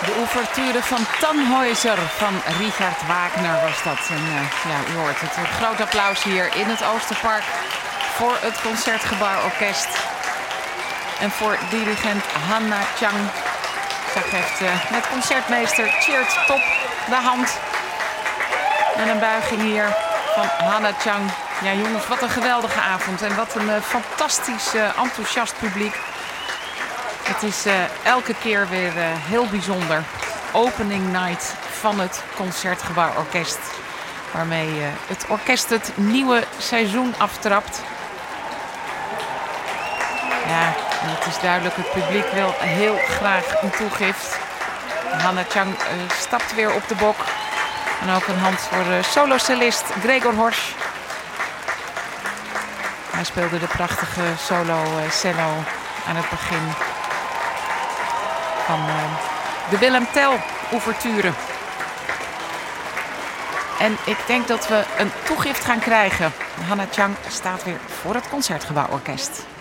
De ouverture van Tannhäuser van Richard Wagner was dat. En ja, u hoort het. Een groot applaus hier in het Oosterpark voor het Concertgebouworkest. En voor dirigent Hanna Chang. Zij geeft met concertmeester Tjeerd Top de hand. En een buiging hier van Hanna Chang. Ja jongens, wat een geweldige avond. En wat een fantastisch enthousiast publiek. Het is elke keer weer heel bijzonder. Opening night van het Concertgebouworkest. Waarmee het orkest het nieuwe seizoen aftrapt. Ja, en het is duidelijk, het publiek wil heel graag een toegift. Hanna Chang stapt weer op de bok. En ook een hand voor solocellist Gregor Horsch. Hij speelde de prachtige solo cello aan het begin van de Willem Tell ouverture. En ik denk dat we een toegift gaan krijgen. Hanna Chang staat weer voor het Concertgebouworkest.